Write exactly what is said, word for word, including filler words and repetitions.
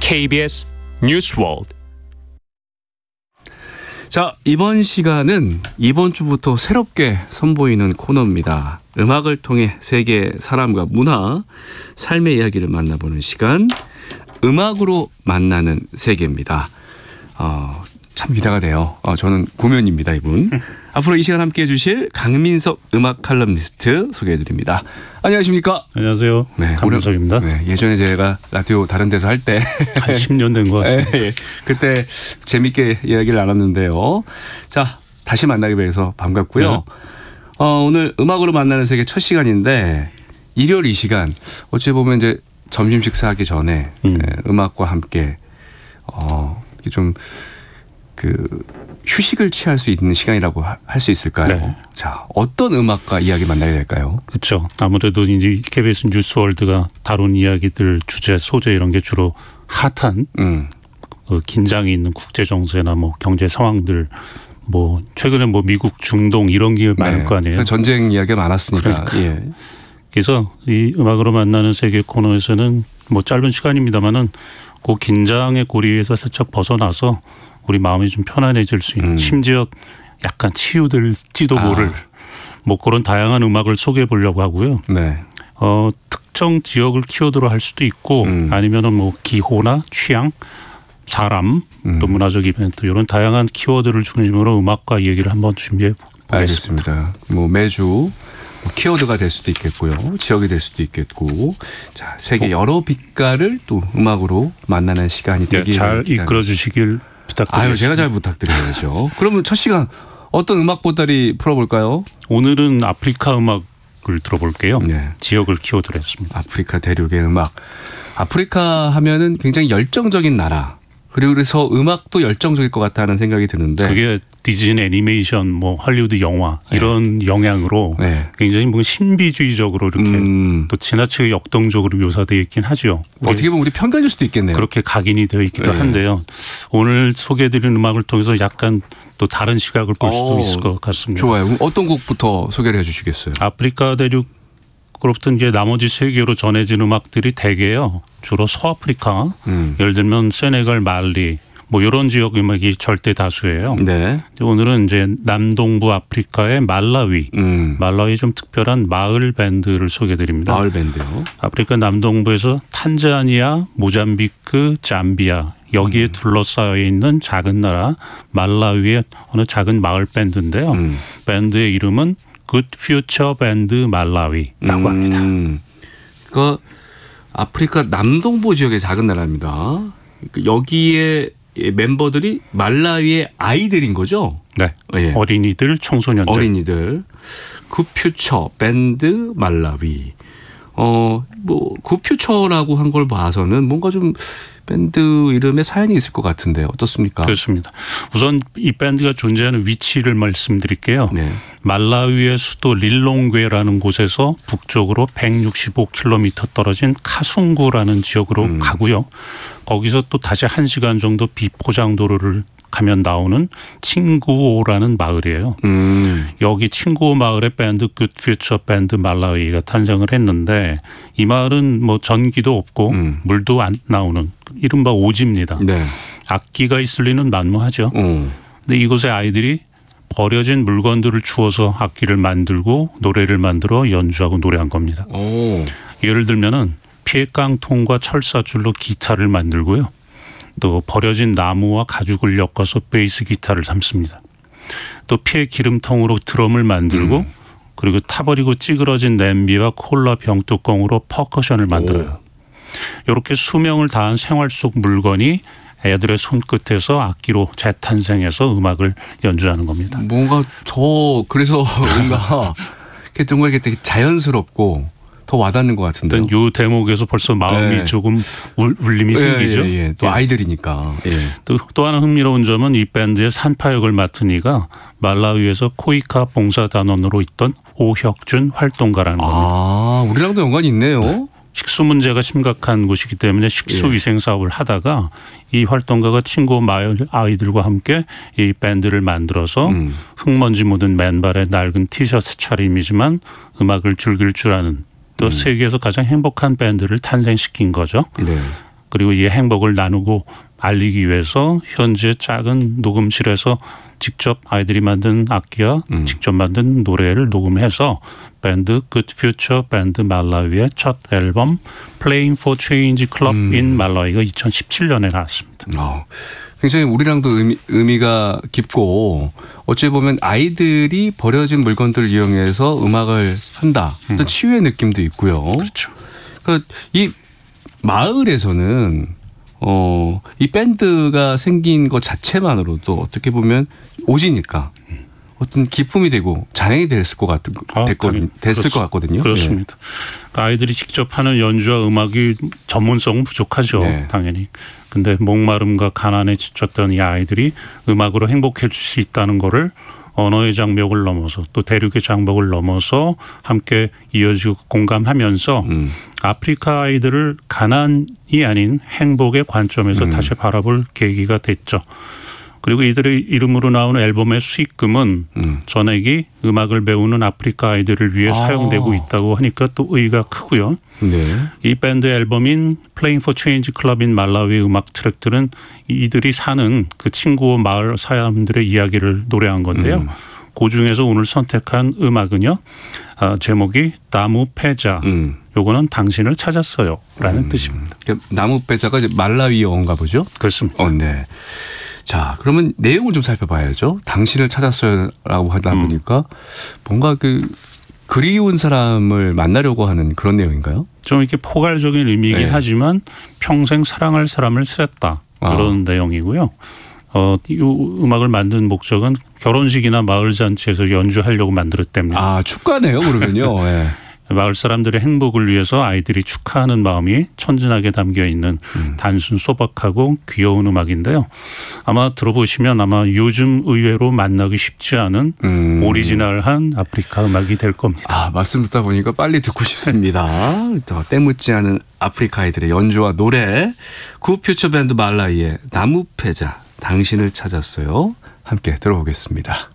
케이비에스 뉴스월드. 자, 이번 시간은 이번 주부터 새롭게 선보이는 코너입니다. 음악을 통해 세계 사람과 문화, 삶의 이야기를 만나보는 시간, 음악으로 만나는 세계입니다. 어, 참 기대가 돼요. 어, 저는 구면입니다, 이분. 앞으로 이 시간 함께해 주실 강민석 음악 칼럼니스트 소개해드립니다. 안녕하십니까? 안녕하세요. 네, 강민석입니다. 네, 예전에 제가 라디오 다른 데서 할 때 한 십 년 된 것 같습니다. 네, 그때 재밌게 이야기를 나눴는데요. 자, 다시 만나게 돼서 반갑고요. 네. 어, 오늘 음악으로 만나는 세계 첫 시간인데 일요일 이 시간 어찌 보면 이제 점심 식사하기 전에 음. 네, 음악과 함께 어, 좀 그 휴식을 취할 수 있는 시간이라고 할 수 있을까요? 네. 자, 어떤 음악과 이야기 만나게 될까요? 그렇죠. 아무래도 이제 케이비에스 뉴스월드가 다룬 이야기들, 주제, 소재 이런 게 주로 핫한 음. 그 긴장이 있는 국제 정세나 뭐 경제 상황들, 뭐 최근에 뭐 미국, 중동 이런 게 많을 네. 거 아니에요. 전쟁 이야기가 많았으니까. 그러니까. 예. 그래서 이 음악으로 만나는 세계 코너에서는 뭐 짧은 시간입니다만은 그 긴장의 고리에서 살짝 벗어나서 우리 마음이 좀 편안해질 수 있는 음. 심지어 약간 치유될지도 모를 아. 뭐 그런 다양한 음악을 소개해 보려고 하고요. 네. 어, 특정 지역을 키워드로 할 수도 있고 음. 아니면은 뭐 기호나 취향, 사람, 음. 또 문화적 이벤트 이런 다양한 키워드를 중심으로 음악과 얘기를 한번 준비해 보겠습니다. 알겠습니다. 뭐 매주 키워드가 될 수도 있겠고요. 지역이 될 수도 있겠고. 자, 세계 여러 빛깔을 또 음악으로 만나는 시간이 되길 네, 잘 이끌어 주시길 부탁드립니다. 아유, 제가 잘 부탁드려야죠. 그러면 첫 시간 어떤 음악 보따리 풀어볼까요? 오늘은 아프리카 음악을 들어볼게요. 네. 지역을 키워드로 했습니다. 아프리카 대륙의 음악. 아프리카 하면은 굉장히 열정적인 나라. 그리고 그래서 음악도 열정적일 것 같다는 생각이 드는데. 그게 디즈니 애니메이션, 뭐 할리우드 영화 이런 네. 영향으로 네. 굉장히 뭔가 신비주의적으로 이렇게 음. 또 지나치게 역동적으로 묘사되어 있긴 하죠. 어떻게 보면 우리 편견일 수도 있겠네요. 그렇게 각인이 되어 있기도 네. 한데요. 오늘 소개해드리는 음악을 통해서 약간 또 다른 시각을 볼 수도 오, 있을 것 같습니다. 좋아요. 그럼 어떤 곡부터 소개를 해 주시겠어요? 아프리카 대륙 그로부터 이제 나머지 세계로 전해진 음악들이 대개요. 주로 서아프리카, 음. 예를 들면 세네갈, 말리, 뭐 이런 지역 음악이 절대 다수예요. 네. 오늘은 이제 남동부 아프리카의 말라위, 음. 말라위 좀 특별한 마을 밴드를 소개드립니다. 마을 밴드요. 아프리카 남동부에서 탄자니아, 모잠비크, 잠비아 여기에 음. 둘러싸여 있는 작은 나라 말라위의 어느 작은 마을 밴드인데요. 음. 밴드의 이름은 굿 퓨처 밴드 말라위라고 음. 합니다. 그 아프리카 남동부 지역의 작은 나라입니다. 여기에 멤버들이 말라위의 아이들인 거죠? 네. 예. 어린이들, 청소년들. 어린이들. 굿 퓨처 밴드 말라위. 어, 뭐 굿 퓨처라고 한 걸 봐서는 뭔가 좀 밴드 이름에 사연이 있을 것 같은데 어떻습니까? 그렇습니다. 우선 이 밴드가 존재하는 위치를 말씀드릴게요. 네. 말라위의 수도 릴롱괴라는 곳에서 북쪽으로 백육십오 킬로미터 떨어진 카숭구라는 지역으로 음. 가고요. 거기서 또 다시 한 시간 정도 비포장도로를 가면 나오는 칭구오라는 마을이에요. 음. 여기 칭구오 마을의 밴드 굿 퓨처 밴드 말라위가 탄생을 했는데 이 마을은 뭐 전기도 없고 음. 물도 안 나오는 이른바 오지입니다. 네. 악기가 있을 리는 만무하죠. 음. 근데 이곳의 아이들이 버려진 물건들을 주워서 악기를 만들고 노래를 만들어 연주하고 노래한 겁니다. 오. 예를 들면은 피해깡통과 철사줄로 기타를 만들고요. 또 버려진 나무와 가죽을 엮어서 베이스 기타를 삼습니다. 또 폐 기름통으로 드럼을 만들고 음. 그리고 타버리고 찌그러진 냄비와 콜라 병뚜껑으로 퍼커션을 만들어요. 오. 이렇게 수명을 다한 생활 속 물건이 애들의 손끝에서 악기로 재탄생해서 음악을 연주하는 겁니다. 뭔가 더 그래서 뭔가 정말 되게 자연스럽고 더 와닿는 것 같은데요. 일단 이 대목에서 벌써 마음이 네. 조금 울, 울림이 예, 생기죠. 예, 예. 또 예. 아이들이니까. 예. 또, 또 하나 흥미로운 점은 이 밴드의 산파 역을 맡은 이가 말라위에서 코이카 봉사단원으로 있던 오혁준 활동가라는 겁니다. 아, 우리랑도 연관이 있네요. 네. 식수 문제가 심각한 곳이기 때문에 식수 위생 사업을 하다가 이 활동가가 친구 마을 아이들과 함께 이 밴드를 만들어서 음. 흙먼지 묻은 맨발에 낡은 티셔츠 차림이지만 음악을 즐길 줄 아는 또 음. 세계에서 가장 행복한 밴드를 탄생시킨 거죠. 네. 그리고 이 행복을 나누고 알리기 위해서 현재 작은 녹음실에서 직접 아이들이 만든 악기와 음. 직접 만든 노래를 녹음해서 밴드 Good Future 밴드 말라위의 첫 앨범 Playing for Change Club 음. in 말라위가 이천십칠 년에 나왔습니다. 어, 굉장히 우리랑도 의미, 의미가 깊고 어찌 보면 아이들이 버려진 물건들을 이용해서 음악을 한다. 어떤 음. 치유의 느낌도 있고요. 그렇죠. 그러니까 이 마을에서는 어, 이 밴드가 생긴 것 자체만으로도 어떻게 보면 오지니까 어떤 기쁨이 되고 잔행이 됐을 것 같은 아, 됐거든, 됐을 그렇죠. 것 같거든요. 그렇습니다. 네. 아이들이 직접 하는 연주와 음악이 전문성은 부족하죠. 네. 당연히. 근데 목마름과 가난에 지쳤던 이 아이들이 음악으로 행복해질 수 있다는 거를 언어의 장벽을 넘어서 또 대륙의 장벽을 넘어서 함께 이어지고 공감하면서 음. 아프리카 아이들을 가난이 아닌 행복의 관점에서 음. 다시 바라볼 계기가 됐죠. 그리고 이들의 이름으로 나오는 앨범의 수익금은 음. 전액이 음악을 배우는 아프리카 아이들을 위해 아. 사용되고 있다고 하니까 또 의의가 크고요. 네. 이 밴드 앨범인 Playing for Change Club in 말라위 음악 트랙들은 이들이 사는 그 친구와 마을 사람들의 이야기를 노래한 건데요. 음. 그 중에서 오늘 선택한 음악은요. 아, 제목이 나무 패자. 음. 요거는 당신을 찾았어요 라는 음. 뜻입니다. 나무 패자가 이제 말라위 영어인가 보죠? 그렇습니다. 어, 네. 자, 그러면 내용을 좀 살펴봐야죠. 당신을 찾았어요라고 하다 음. 보니까 뭔가 그 그리운 사람을 만나려고 하는 그런 내용인가요? 좀 이렇게 포괄적인 의미이긴 네. 하지만 평생 사랑할 사람을 찾았다 그런 아. 내용이고요. 어, 이 음악을 만든 목적은 결혼식이나 마을 잔치에서 연주하려고 만들었답니다. 아, 축가네요, 그러면요. 네. 마을 사람들의 행복을 위해서 아이들이 축하하는 마음이 천진하게 담겨 있는 음. 단순 소박하고 귀여운 음악인데요. 아마 들어보시면 아마 요즘 의외로 만나기 쉽지 않은 음. 오리지널한 아프리카 음악이 될 겁니다. 아, 말씀 듣다 보니까 빨리 듣고 싶습니다. 더 때묻지 않은 아프리카 아이들의 연주와 노래 굿퓨처 밴드 말라이의 나무 패자 당신을 찾았어요. 함께 들어보겠습니다.